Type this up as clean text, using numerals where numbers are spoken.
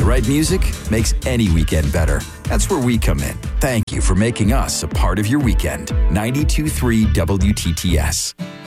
right music makes any weekend better. That's where we come in. Thank you for making us a part of your weekend. 92.3 WTTS.